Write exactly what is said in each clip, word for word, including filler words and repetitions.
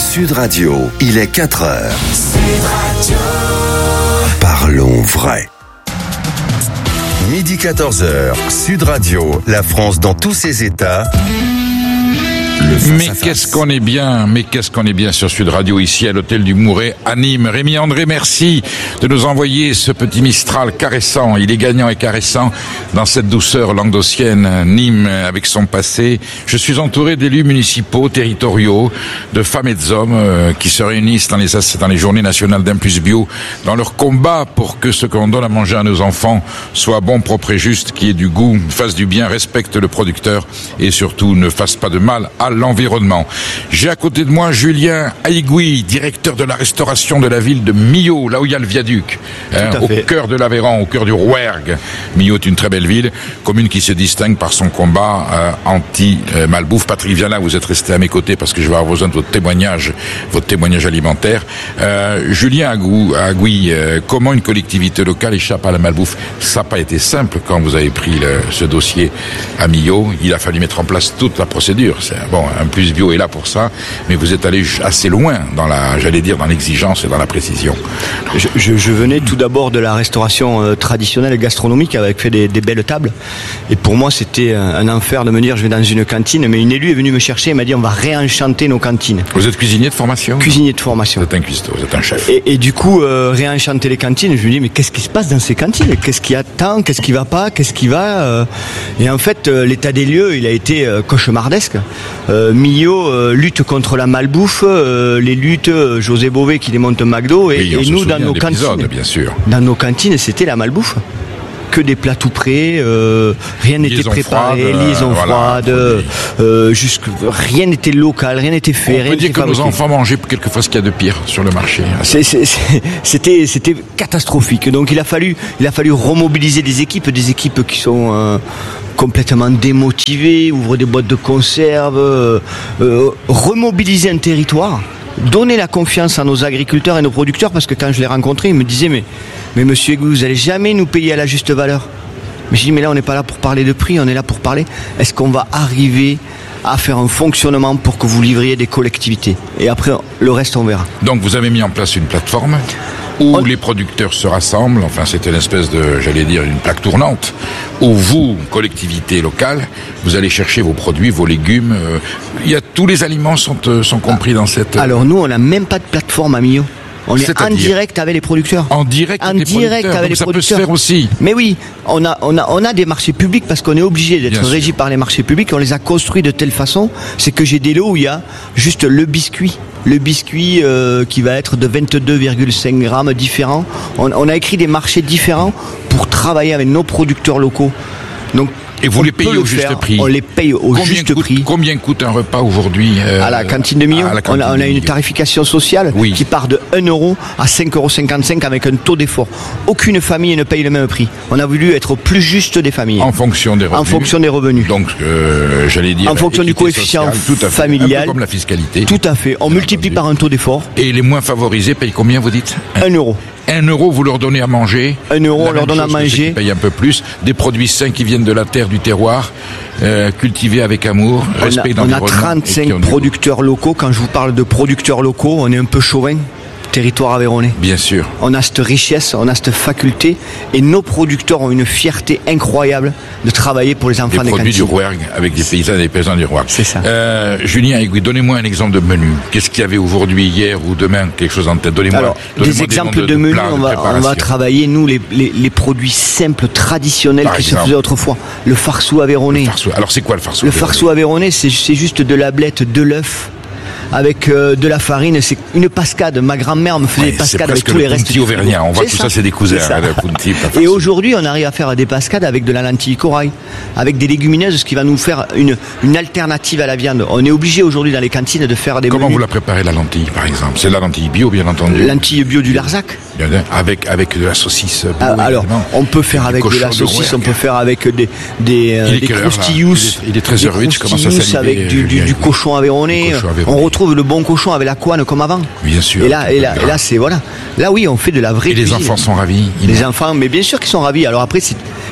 Sud Radio, il est quatre heures. Sud Radio. Parlons vrai. Midi quatorze heures, Sud Radio, la France dans tous ses états. Mais qu'est-ce qu'on est bien, mais qu'est-ce qu'on est bien sur Sud Radio, ici à l'hôtel du Mouret à Nîmes. Rémi André, merci de nous envoyer ce petit Mistral caressant. Il est gagnant et caressant dans cette douceur languedocienne. Nîmes avec son passé. Je suis entouré d'élus municipaux, territoriaux, de femmes et d'hommes euh, qui se réunissent dans les, dans les journées nationales d'Un Plus Bio, dans leur combat pour que ce qu'on donne à manger à nos enfants soit bon, propre et juste, qui ait du goût, fasse du bien, respecte le producteur et surtout ne fasse pas de mal à l'environnement. J'ai à côté de moi Julien Aigouille, directeur de la restauration de la ville de Millau, là où il y a le viaduc, hein, au cœur de l'Aveyron, au cœur du Rouergue. Millau est une très belle ville, commune qui se distingue par son combat euh, anti-malbouffe. Patrick Viala, vous êtes resté à mes côtés parce que je vais avoir besoin de votre témoignage, votre témoignage alimentaire. Euh, Julien Aigouille, euh, comment une collectivité locale échappe à la malbouffe? Ça n'a pas été simple quand vous avez pris le, ce dossier à Millau. Il a fallu mettre en place toute la procédure. C'est bon. Un Plus Bio est là pour ça, mais vous êtes allé assez loin dans la, j'allais dire, dans l'exigence et dans la précision. Je, je, je venais tout d'abord de la restauration euh, traditionnelle gastronomique avec fait des, des belles tables. Et pour moi, c'était un, un enfer de me dire je vais dans une cantine. Mais une élue est venue me chercher et m'a dit on va réenchanter nos cantines. Vous êtes cuisinier de formation? Cuisinier de formation. Vous êtes un cuistot, vous êtes un chef. Et, et du coup, euh, réenchanter les cantines, je me dis mais qu'est-ce qui se passe dans ces cantines? Qu'est-ce qui attend? Qu'est-ce qui va pas? Qu'est-ce qui va euh... Et en fait, euh, l'état des lieux, il a été euh, cauchemardesque. Euh, Millau euh, lutte contre la malbouffe, euh, les luttes, euh, José Bové qui démonte McDo, et, oui, et nous dans nos cantines, bien sûr. dans nos cantines, c'était la malbouffe. Que des plats tout prêts, euh, rien n'était préparé, froide, liaison euh, froide, voilà, euh, jusque, rien n'était local, rien n'était fait. On rien peut dire que fabriqué. nos enfants mangeaient quelquefois ce qu'il y a de pire sur le marché. C'est, c'est, c'est, c'était, c'était catastrophique. Donc il a fallu, il a fallu remobiliser des équipes, des équipes qui sont euh, complètement démotivées, ouvrir des boîtes de conserve, euh, euh, remobiliser un territoire. Donner la confiance à nos agriculteurs et nos producteurs, parce que quand je les rencontrais, ils me disaient mais, mais monsieur Aigouille, vous allez jamais nous payer à la juste valeur. Mais je dis mais là on n'est pas là pour parler de prix, on est là pour parler est-ce qu'on va arriver à faire un fonctionnement pour que vous livriez des collectivités, et après le reste on verra. Donc vous avez mis en place une plateforme où on... les producteurs se rassemblent, enfin c'était une espèce de, j'allais dire, une plaque tournante, où vous, collectivité locale, vous allez chercher vos produits, vos légumes, euh, il y a, tous les aliments sont, euh, sont compris dans cette... Alors nous on n'a même pas de plateforme à Millau. On est C'est-à-dire en direct avec les producteurs. En direct, en avec, direct les avec les ça producteurs. peut se faire aussi. Mais oui, on a, on a, on a des marchés publics parce qu'on est obligé d'être Bien régi sûr. par les marchés publics. On les a construits de telle façon, c'est que j'ai des lots où il y a juste le biscuit. Le biscuit euh, qui va être de vingt-deux virgule cinq grammes différents. On, on a écrit des marchés différents pour travailler avec nos producteurs locaux. Donc, et vous les payez au juste faire. prix. On les paye au combien juste coûte, prix. Combien coûte un repas aujourd'hui euh, à la cantine de Millau? On a, on a une tarification sociale oui. qui part de un euro à cinq euros cinquante-cinq avec un taux d'effort. Aucune famille ne paye le même prix. On a voulu être au plus juste des familles. En fonction des revenus. En fonction des revenus. Donc, euh, j'allais dire... En fonction du coefficient sociale, tout à fait, familial. Un peu comme la fiscalité. Tout à fait. On multiplie par un taux d'effort. Et les moins favorisés payent combien, vous dites? Un euro. Un euro, vous leur donnez à manger. Un euro, on leur donne à manger. Ils payent un peu plus. Des produits sains qui viennent de la terre, du terroir, euh, cultivés avec amour, on respect a, d'environnement. On a trente-cinq producteurs locaux. Quand je vous parle de producteurs locaux, on est un peu chauvin. Territoire aveyronnais. Bien sûr. On a cette richesse, on a cette faculté, et nos producteurs ont une fierté incroyable de travailler pour les enfants des, des produits cantines. du Rouergue, avec des paysans et des paysans du Rouergue. C'est ça. Euh, Julien Aigouille, donnez-moi un exemple de menu. Qu'est-ce qu'il y avait aujourd'hui, hier ou demain, quelque chose en tête? Donnez-moi, Alors, donnez-moi des exemples de, de, de menus, plats, on, de va, on va travailler, nous, les, les, les produits simples, traditionnels Par qui exemple. se faisaient autrefois. Le farsou aveyronnais. Le farsou. Alors, c'est quoi le farsou? Le farsou aveyronnais, c'est, c'est juste de la blette, de l'œuf, avec euh, de la farine, c'est une pascade. Ma grand-mère me faisait Ouais, des pascades avec tous le les restes. punti auvergnat. On voit tout ça, c'est des cousins. C'est hein, le punti, Et aujourd'hui, on arrive à faire des pascades avec de la lentille corail, avec des légumineuses, ce qui va nous faire une, une alternative à la viande. On est obligé aujourd'hui dans les cantines de faire des Comment menus. vous la préparez, la lentille, par exemple? C'est de la lentille bio, bien entendu. Lentille bio du Larzac. Avec, avec de la saucisse bio, ah, alors, évidemment. on peut faire avec de la saucisse, on peut faire avec des, des, euh, des croustillous. Il est très heureux, je commence à saliver. Avec du, du, du cochon aveyronnais. On retrouve le bon cochon avec la couenne comme avant. Bien sûr. Et là, et là, et là c'est voilà. Là, oui, on fait de la vraie Et les cuisine. enfants sont ravis. Les enfants, mais bien sûr qu'ils sont ravis. Alors après, c'est,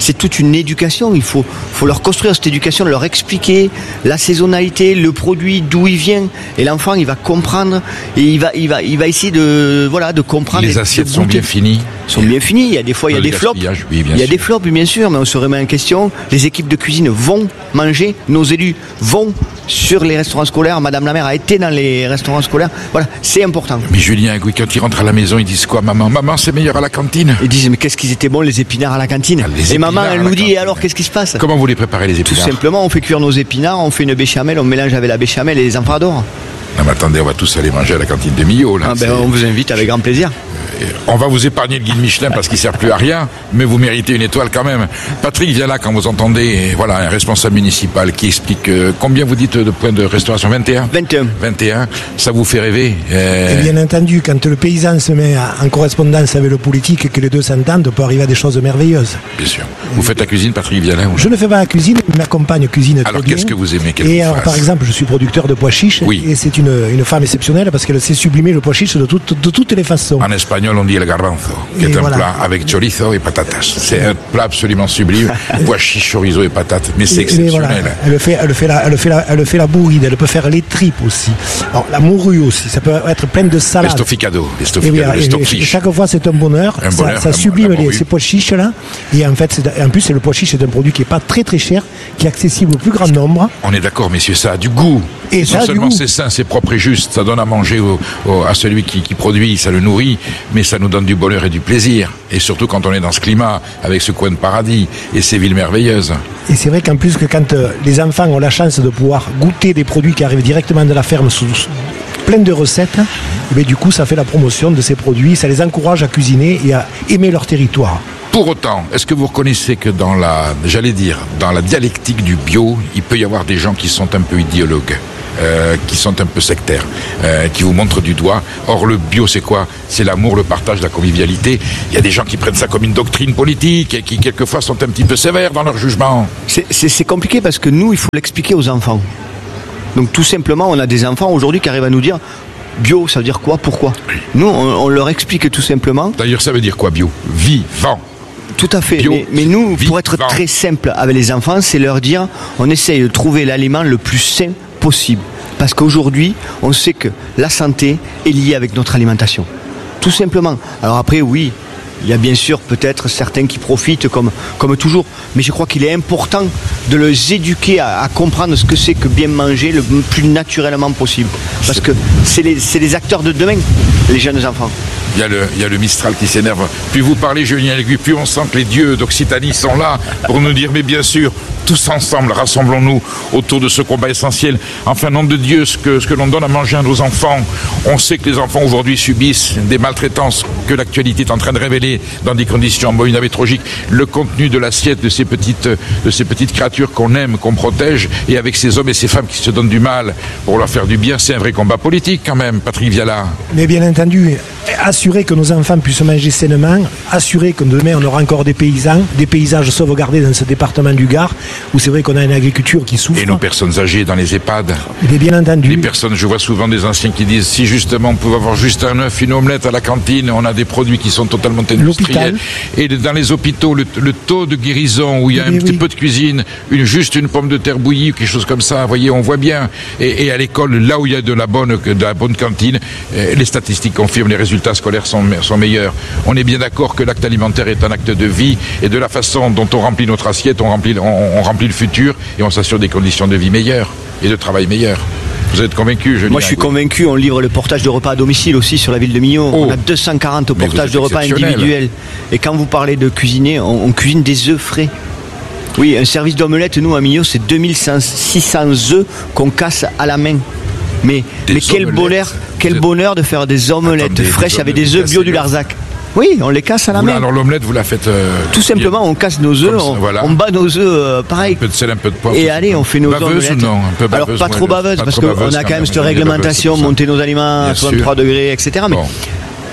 c'est toute une éducation. Il faut, faut leur construire cette éducation, leur expliquer la saisonnalité, le produit, d'où il vient. Et l'enfant, il va comprendre et il va, il va, il va essayer de, voilà, de comprendre. Les assiettes sont bien finies. Sont bien finies. Il y a des fois, il y a des flops. Oui, il y a sûr. des flops, bien sûr, mais on se remet en question. Les équipes de cuisine vont manger. Nos élus vont sur les restaurants scolaires. Madame la maire a été dans les restaurants scolaires. Voilà, c'est important. Mais Julien, oui, quand ils rentrent à la maison, ils disent quoi, maman? Maman, c'est meilleur à la cantine. Ils disent, mais qu'est-ce qu'ils étaient bons, les épinards à la cantine. Ah, et maman, elle nous dit, cantine. Et alors, qu'est-ce qui se passe? Comment vous les préparez, les épinards? Tout simplement, on fait cuire nos épinards, on fait une béchamel, on mélange avec la béchamel et les enfants adorent. Non, mais attendez, on va tous aller manger à la cantine de Millau, là. Ah, ben, on vous invite avec grand plaisir. On va vous épargner le guide Michelin parce qu'il ne sert plus à rien, mais vous méritez une étoile quand même. Patrick Viala, quand vous entendez voilà, un responsable municipal qui explique euh, combien vous dites de points de restauration? vingt et un vingt et un vingt et un, ça vous fait rêver euh... Et bien entendu, quand le paysan se met en correspondance avec le politique et que les deux s'entendent, on peut arriver à des choses merveilleuses. Bien sûr. Vous faites la cuisine, Patrick Viala? Je ne fais pas la cuisine, mais ma compagne cuisine. Alors qu'est-ce que vous aimez? Et alors, par exemple, je suis producteur de pois chiches, oui. Et c'est une, une femme exceptionnelle parce qu'elle sait sublimer le pois chiche de, tout, de toutes les façons. En espagnol, on dit el garbanzo, qui et est un voilà. plat avec chorizo et patatas. C'est un plat absolument sublime, pois chiche, chorizo et patates, mais c'est exceptionnel. Voilà. Elle fait, elle fait la, elle fait la, elle fait la bourride, elle peut faire les tripes aussi. Alors, la morue aussi, ça peut être plein de salades. L'estofficado, l'estofficado, oui, l'estoffiche. Chaque fois, c'est un bonheur. Un bonheur ça, ça sublime les, ces pois chiches là. Et en fait, en plus, le pois chiche est un produit qui est pas très très cher, qui est accessible au plus grand nombre. On est d'accord, messieurs, ça a du goût. Et non ça seulement c'est sain, c'est propre et juste, ça donne à manger au, au, à celui qui, qui produit, ça le nourrit, mais ça nous donne du bonheur et du plaisir. Et surtout quand on est dans ce climat, avec ce coin de paradis et ces villes merveilleuses. Et c'est vrai qu'en plus que quand euh, les enfants ont la chance de pouvoir goûter des produits qui arrivent directement de la ferme sous, sous plein de recettes, et bien, du coup ça fait la promotion de ces produits, ça les encourage à cuisiner et à aimer leur territoire. Pour autant, est-ce que vous reconnaissez que dans la, j'allais dire, dans la dialectique du bio, il peut y avoir des gens qui sont un peu idéologues, euh, qui sont un peu sectaires, euh, qui vous montrent du doigt. Or, le bio, c'est quoi? C'est l'amour, le partage, la convivialité. Il y a des gens qui prennent ça comme une doctrine politique et qui, quelquefois, sont un petit peu sévères dans leur jugement. C'est, c'est, c'est compliqué parce que nous, il faut l'expliquer aux enfants. Donc, tout simplement, on a des enfants aujourd'hui qui arrivent à nous dire... Bio, ça veut dire quoi? Pourquoi? Nous, on, on leur explique tout simplement. D'ailleurs, ça veut dire quoi, bio? Vivant. Tout à fait. Bio, mais, mais nous, pour être vivant. Très simple avec les enfants, c'est leur dire, on essaye de trouver l'aliment le plus sain possible. Parce qu'aujourd'hui, on sait que la santé est liée avec notre alimentation. Tout simplement. Alors après, oui, il y a bien sûr peut-être certains qui profitent comme, comme toujours, mais je crois qu'il est important de les éduquer à, à comprendre ce que c'est que bien manger le plus naturellement possible. Parce que c'est les, c'est les acteurs de demain, les jeunes enfants. Il y a le, il y a le Mistral qui s'énerve. Plus vous parlez, Julien Légu, plus on sent que les dieux d'Occitanie sont là pour nous dire, mais bien sûr, tous ensemble, rassemblons-nous autour de ce combat essentiel. Enfin, nom de Dieu, ce que, ce que l'on donne à manger à nos enfants, on sait que les enfants aujourd'hui subissent des maltraitances que l'actualité est en train de révéler dans des conditions abominables-trogiques. Le contenu de l'assiette de ces petites, de ces petites créatures qu'on aime, qu'on protège, et avec ces hommes et ces femmes qui se donnent du mal pour leur faire du bien, c'est un vrai combat politique quand même, Patrick Viala. Mais bien entendu, assurer que nos enfants puissent manger sainement, assurer que demain on aura encore des paysans, des paysages sauvegardés dans ce département du Gard, où c'est vrai qu'on a une agriculture qui souffre. Et nos personnes âgées dans les EHPAD. Mais bien entendu. Les personnes, je vois souvent des anciens qui disent, si justement on pouvait avoir juste un œuf, une omelette à la cantine, on a des produits qui sont totalement industriels. L'hôpital. Et dans les hôpitaux, le, le taux de guérison, où il y a mais un oui. petit peu de cuisine, une, juste une pomme de terre bouillie, ou quelque chose comme ça, vous voyez, on voit bien. Et, et à l'école, là où il y a de la bonne, de la bonne cantine, les statistiques confirment, les résultats scolaires sont, sont meilleurs. On est bien d'accord que l'acte alimentaire est un acte de vie, et de la façon dont on remplit notre assiette, on remplit, on, on remplit le futur, et on s'assure des conditions de vie meilleures, et de travail meilleures. Vous êtes convaincu, je Moi, je suis convaincu. On livre le portage de repas à domicile aussi sur la ville de Millau. Oh. On a deux cent quarante portages de repas individuels. Et quand vous parlez de cuisiner, on, on cuisine des œufs frais. Oui, un service d'omelette, nous, à Millau, c'est deux mille six cents œufs qu'on casse à la main. Mais, mais quel bonheur, quel bonheur de faire des omelettes Attendez, fraîches des avec des œufs bio du Larzac. Oui, on les casse à la vous, main. Alors l'omelette, vous la faites... Euh, Tout simplement, on casse nos œufs, on, voilà. on bat nos œufs euh, pareil. Un peu de sel, un peu de poivre. Et allez, on fait nos baveuse omelettes. Ou non, un peu baveuse, alors pas trop baveuse, pas parce trop qu'on a quand même, même cette réglementation, monter nos aliments à soixante-trois degrés, et cetera. Mais bon.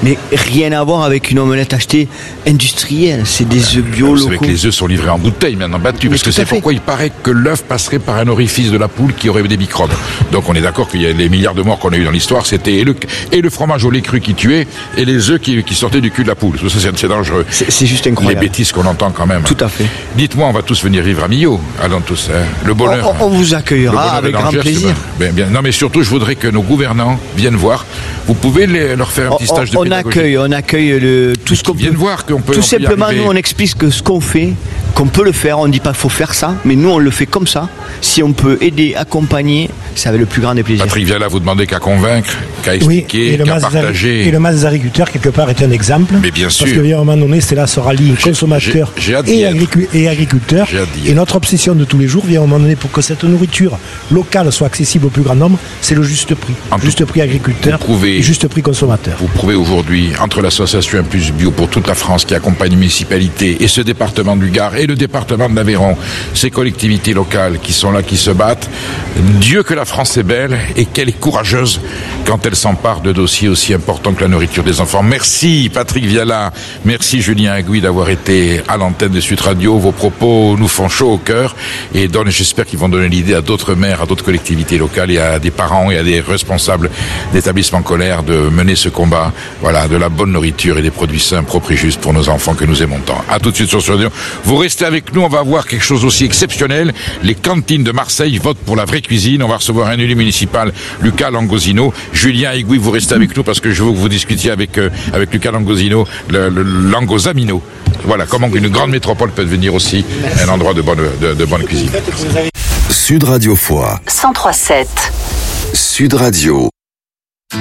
mais rien à voir avec une omelette achetée industrielle. C'est des œufs bio Vous locaux. savez que les œufs sont livrés en bouteille, maintenant battus, parce que c'est pourquoi il paraît que l'œuf passerait par un orifice de la poule qui aurait des microbes. Donc on est d'accord qu'il y a les milliards de morts qu'on a eu dans l'histoire, c'était et le, et le fromage au lait cru qui tuait, et les œufs qui, qui sortaient du cul de la poule. Ça, c'est, c'est dangereux. C'est, c'est juste incroyable. Les bêtises qu'on entend quand même. Tout à fait. Dites-moi, on va tous venir vivre à Millau. Allons tous. Hein. Le bonheur. On, on vous accueillera avec grand plaisir. Ben, bien. Non, mais surtout, je voudrais que nos gouvernants viennent voir. Vous pouvez les, leur faire un petit stage on, de on pédagogie. accueille, on accueille le, tout ce qu'on viennent peut. voir qu'on peut. Tout on peut simplement, nous, on explique que ce qu'on fait, qu'on peut le faire. On ne dit pas qu'il faut faire ça, mais nous, on le fait comme ça. Si on peut aider, accompagner, c'est avec le plus grand des plaisirs. Patrick Viala, vous demandez qu'à convaincre, qu'à expliquer, oui, qu'à partager. Et le mas des agriculteurs, quelque part, est un exemple. Mais bien sûr. Parce qu'à un moment donné, c'est là se rallient consommateurs j'ai, j'ai et, agricu- et agriculteurs. Et notre obsession de tous les jours vient à un moment donné pour que cette nourriture locale soit accessible au plus grand nombre, c'est le juste prix. En juste tout, prix agriculteur prouvez, et juste prix consommateur. Vous prouvez aujourd'hui, entre l'association Impulse Bio pour toute la France qui accompagne les municipalités et ce département du Gard et le département de l'Aveyron, ces collectivités locales qui sont là, qui se battent, Dieu que la France est belle et qu'elle est courageuse quand elle s'empare de dossiers aussi importants que la nourriture des enfants. Merci Patrick Viala, merci Julien Agouy d'avoir été à l'antenne de Sud Radio. Vos propos nous font chaud au cœur et donnent, j'espère qu'ils vont donner l'idée à d'autres maires, à d'autres collectivités locales et à des parents et à des responsables d'établissements scolaires de mener ce combat, voilà, de la bonne nourriture et des produits sains, propres et justes pour nos enfants que nous aimons tant. À tout de suite sur Sud Radio. Vous restez avec nous, on va voir quelque chose aussi exceptionnel. Les cantines de Marseille votent pour la vraie cuisine. On va recevoir un élu municipal, Lucas Langosino. Julien Higuy, vous restez avec nous parce que je veux que vous discutiez avec, euh, avec Lucas Langosino, le, le Langosamino. Voilà, comment une grande métropole peut devenir aussi un endroit de bonne, de, de bonne cuisine. Sud Radio Foix. cent trois sept. Sud Radio.